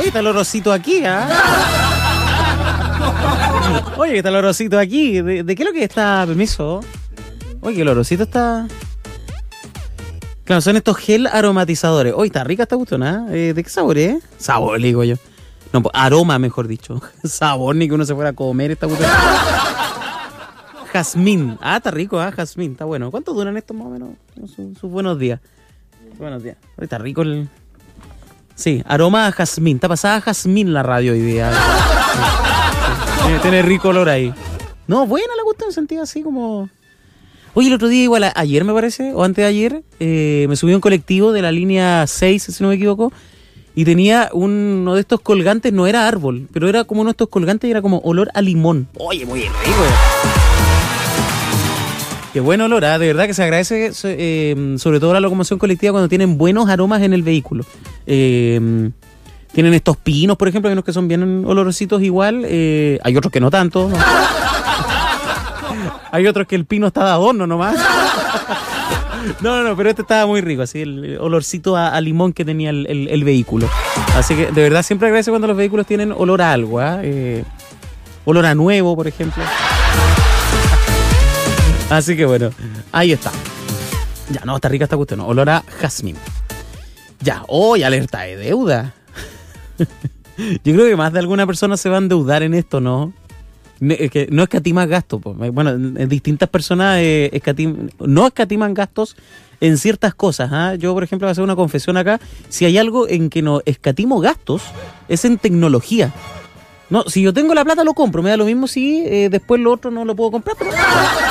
está el olorcito aquí, Oye, está el olorcito aquí. ¿De qué es lo que está? Permiso. Oye, que el olorcito está... Claro, son estos gel aromatizadores. Oye, está rica esta cuestión, ¿De qué sabor es? Sabor, digo yo. No, aroma, mejor dicho. Sabor, ni que uno se fuera a comer esta cuestión. Jazmín. Está rico, jazmín. Está bueno. ¿Cuánto duran estos más o menos? Sus buenos días. Buenos días. Oye, está rico el... Sí, aroma a jazmín. Está pasada a jazmín la radio hoy día. Sí. Tiene rico olor ahí. No, buena la cuestión, sentía así como... Oye, el otro día, igual ayer me parece, o antes de ayer, me subí a un colectivo de la línea 6, si no me equivoco, y tenía uno de estos colgantes, no era árbol, pero era como uno de estos colgantes y era como olor a limón. Oye, muy rico. Qué buen olor, de verdad que se agradece, sobre todo la locomoción colectiva, cuando tienen buenos aromas en el vehículo. Tienen estos pinos, por ejemplo, hay unos que son bien olorositos igual, hay otros que no tanto, ¿no? Hay otros que el pino está de adorno nomás. No, pero este estaba muy rico, así el olorcito a limón que tenía el vehículo. Así que de verdad siempre agradezco cuando los vehículos tienen olor a algo, olor a nuevo, por ejemplo. Así que bueno, ahí está. Ya, no, está rica esta cuestión, ¿no? Olor a jazmín. Ya, hoy alerta de deuda. Yo creo que más de alguna persona se va a endeudar en esto, ¿no? Que no escatiman gastos. Bueno, distintas personas no escatiman gastos en ciertas cosas. Yo, por ejemplo, voy a hacer una confesión acá. Si hay algo en que no escatimo gastos, es en tecnología. No, si yo tengo la plata lo compro. Me da lo mismo si después lo otro no lo puedo comprar. Pero...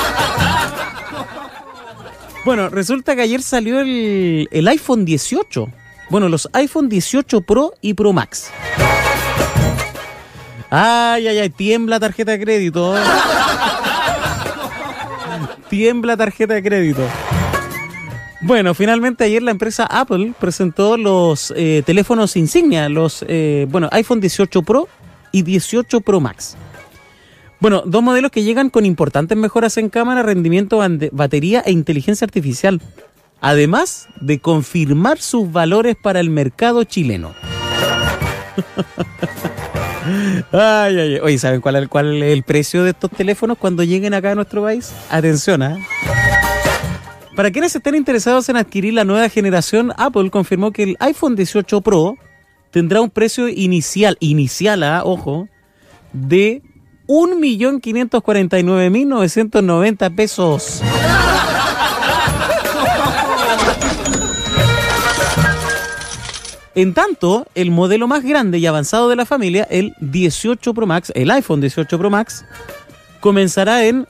Bueno, resulta que ayer salió el iPhone 18. Bueno, los iPhone 18 Pro y Pro Max. Ay, tiembla tarjeta de crédito. Tiembla tarjeta de crédito. Bueno, finalmente ayer la empresa Apple presentó los teléfonos insignia, los iPhone 18 Pro y 18 Pro Max. Bueno, dos modelos que llegan con importantes mejoras en cámara, rendimiento, batería e inteligencia artificial. Además de confirmar sus valores para el mercado chileno. Ay. Oye, ¿saben cuál es el precio de estos teléfonos cuando lleguen acá a nuestro país? Atención, Para quienes estén interesados en adquirir la nueva generación, Apple confirmó que el iPhone 18 Pro tendrá un precio inicial, ojo, de 1.549.990 pesos. En tanto, el modelo más grande y avanzado de la familia, el 18 Pro Max, el iPhone 18 Pro Max, comenzará en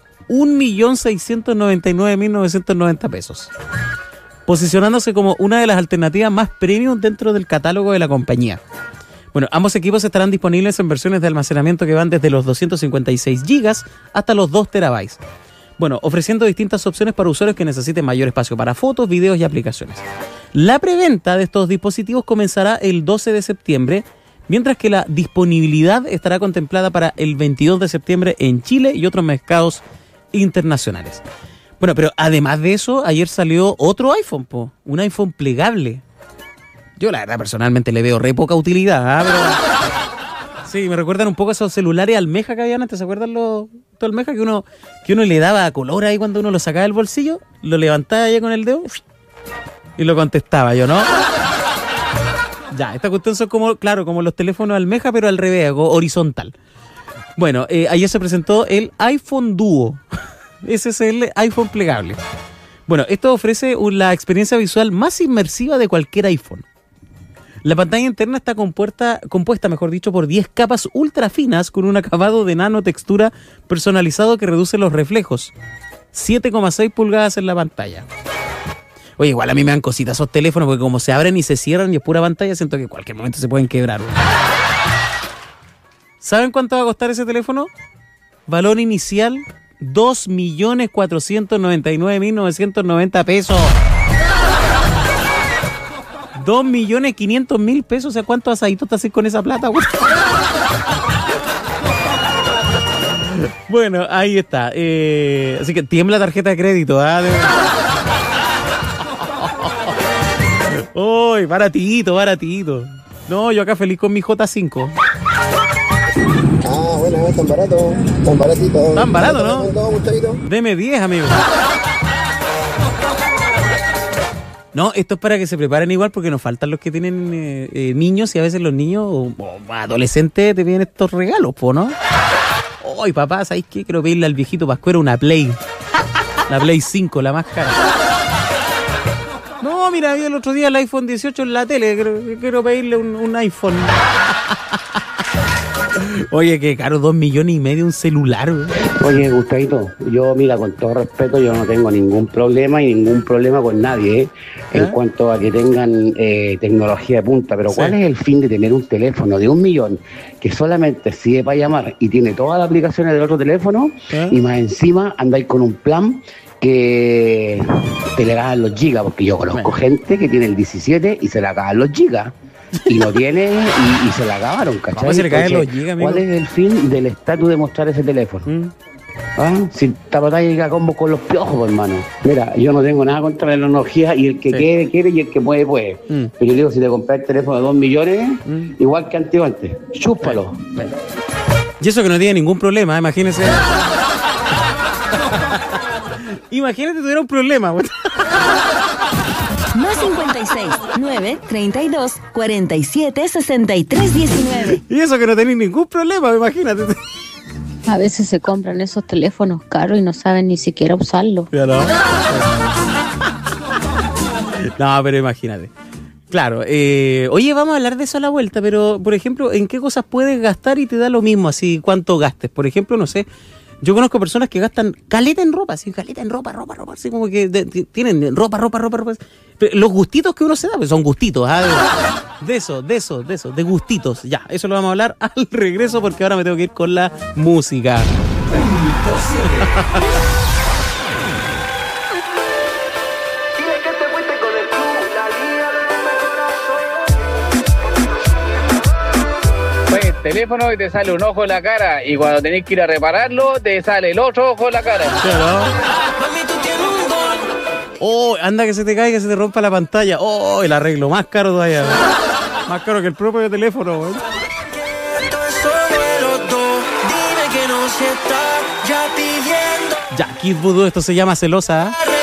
1.699.990 pesos, posicionándose como una de las alternativas más premium dentro del catálogo de la compañía. Bueno, ambos equipos estarán disponibles en versiones de almacenamiento que van desde los 256 GB hasta los 2 TB. Bueno, ofreciendo distintas opciones para usuarios que necesiten mayor espacio para fotos, videos y aplicaciones. La preventa de estos dispositivos comenzará el 12 de septiembre, mientras que la disponibilidad estará contemplada para el 22 de septiembre en Chile y otros mercados internacionales. Bueno, pero además de eso, ayer salió otro iPhone, un iPhone plegable. Yo la verdad personalmente le veo re poca utilidad, pero... Sí, me recuerdan un poco a esos celulares almeja que habían antes. ¿Se acuerdan los almeja que uno le daba color ahí cuando uno lo sacaba del bolsillo? Lo levantaba ahí con el dedo y lo contestaba yo, ¿no? Ya, esta cuestión son como los teléfonos almeja, pero al revés, horizontal. Bueno, ayer se presentó el iPhone Duo. Ese es el iPhone plegable. Bueno, esto ofrece la experiencia visual más inmersiva de cualquier iPhone. La pantalla interna está compuesta, por 10 capas ultra finas con un acabado de nanotextura personalizado que reduce los reflejos. 7,6 pulgadas en la pantalla. Oye, igual a mí me dan cositas esos teléfonos porque como se abren y se cierran y es pura pantalla, siento que en cualquier momento se pueden quebrar. ¿Saben cuánto va a costar ese teléfono? Valor inicial, 2.499.990 pesos. 2.500.000 pesos. O sea, ¿cuántos asaditos te haces con esa plata, güey? Bueno, ahí está. Así que tiembla tarjeta de crédito, Uy, baratito. No, yo acá feliz con mi J5. Ah, bueno, tan barato, tan baratito. Tan barato, ¿no? Todo, muchachito. Deme 10, amigo. No, esto es para que se preparen igual porque nos faltan los que tienen niños y a veces los niños o adolescentes te piden estos regalos, ¿no? Ay, papá, ¿sabes qué? Quiero pedirle al viejito Pascuero una Play. La Play 5, la más cara. No, mira, vi el otro día el iPhone 18 en la tele. Quiero pedirle un iPhone. Oye, qué caro, 2,5 millones un celular, güey. Oye, Gustavito, yo, mira, con todo respeto, yo no tengo ningún problema y ningún problema con nadie, en cuanto a que tengan tecnología de punta. Pero ¿cuál es el fin de tener un teléfono de 1 millón que solamente sirve para llamar y tiene todas las aplicaciones del otro teléfono y más encima andáis con un plan que te le acaban los gigas? Porque yo conozco gente que tiene el 17 y se le acaban los gigas. Y no tiene, y se la acabaron, ¿cachai? ¿Cómo se le caen los gigas, amigo? ¿Cuál es el fin del estatus de mostrar ese teléfono? ¿Ah? Si te batallas a combo con los piojos, hermano. Mira, yo no tengo nada contra la tecnología y el que quiere y el que puede, puede. Pero yo digo, si te compras el teléfono de 2 millones, igual que antiguamente, chúpalo. Y eso que no tiene ningún problema, imagínese. Imagínate tuviera un problema, güey. Más 56 9 32 47 63 19. Y eso que no tenés ningún problema, imagínate. A veces se compran esos teléfonos caros y no saben ni siquiera usarlos. Ya no. No, pero imagínate. Claro, oye, vamos a hablar de eso a la vuelta, pero, por ejemplo, ¿en qué cosas puedes gastar y te da lo mismo así cuánto gastes? Por ejemplo, no sé, yo conozco personas que gastan caleta en ropa, así, caleta en ropa, así como que tienen ropa. Pero los gustitos que uno se da, pues son gustitos, de eso, de gustitos. Ya, eso lo vamos a hablar al regreso porque ahora me tengo que ir con la música. Teléfono y te sale un ojo en la cara y cuando tenés que ir a repararlo te sale el otro ojo en la cara. Claro. Oh, anda que se te caiga, que se te rompa la pantalla. Oh, el arreglo más caro todavía. Más caro que el propio teléfono, güey. Ya, Kid Voodoo, esto se llama Celosa.